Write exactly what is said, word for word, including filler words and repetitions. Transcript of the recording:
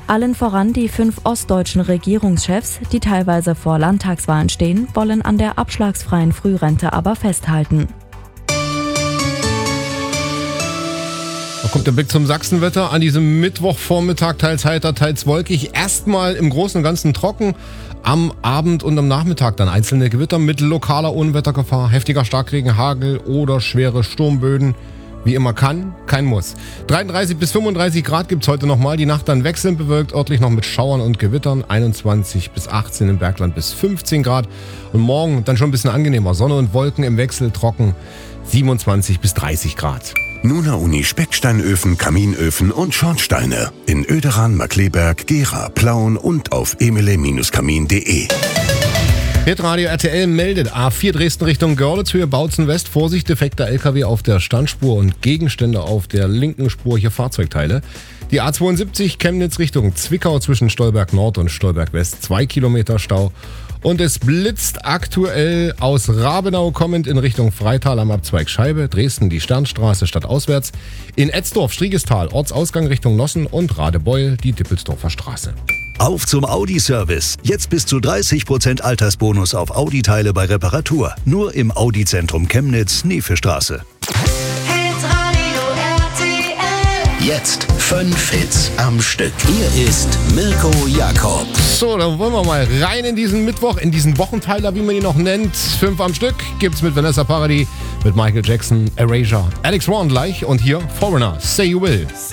Allen voran die fünf ostdeutschen Regierungschefs, die teilweise vor Landtagswahlen stehen, wollen an der abschlagsfreien Frührente aber festhalten. Da kommt der Blick zum Sachsenwetter. An diesem Mittwochvormittag teils heiter, teils wolkig. Erstmal im Großen und Ganzen trocken. Am Abend und am Nachmittag dann einzelne Gewitter mit lokaler Unwettergefahr, heftiger Starkregen, Hagel oder schwere Sturmböden. Wie immer kann, kein Muss. dreiunddreißig bis fünfunddreißig Grad gibt's heute nochmal. Die Nacht dann wechselnd bewölkt, örtlich noch mit Schauern und Gewittern. einundzwanzig bis achtzehn im Bergland bis fünfzehn Grad. Und morgen dann schon ein bisschen angenehmer. Sonne und Wolken im Wechsel, trocken. siebenundzwanzig bis dreißig Grad. Nuna Uni Specksteinöfen, Kaminöfen und Schornsteine. In Oederan, Markleberg, Gera, Plauen und auf emile Kamin punkt de. Hitradio R T L meldet A vier Dresden Richtung Görlitz, Höhe Bautzen West. Vorsicht, defekter L K W auf der Standspur und Gegenstände auf der linken Spur, hier Fahrzeugteile. Die A zweiundsiebzig Chemnitz Richtung Zwickau zwischen Stolberg Nord und Stolberg West, zwei Kilometer Stau. Und es blitzt aktuell aus Rabenau kommend in Richtung Freital am Abzweig Scheibe, Dresden die Sternstraße stadtauswärts, in Etzdorf Striegestal Ortsausgang Richtung Nossen und Radebeul die Dippelsdorfer Straße. Auf zum Audi-Service. Jetzt bis zu dreißig Prozent Altersbonus auf Audi-Teile bei Reparatur. Nur im Audi-Zentrum Chemnitz, Nefestraße. Jetzt fünf Hits am Stück. Hier ist Mirko Jakob. So, dann wollen wir mal rein in diesen Mittwoch, in diesen Wochenteiler, wie man ihn noch nennt. Fünf am Stück gibt's mit Vanessa Paradis, mit Michael Jackson, Erasure, Alex Warren gleich und hier Foreigner, Say You Will.